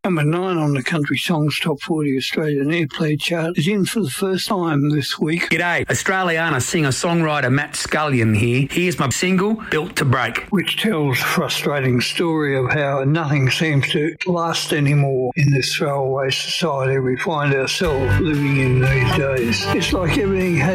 Number 9 on the Country Songs Top 40 Australian Airplay chart is in for the first time this week. G'day, Australiana singer-songwriter Matt Scullion here. Here's my single, Built to Break, which tells a frustrating story of how nothing seems to last anymore in this throwaway society we find ourselves living in these days. It's like everything has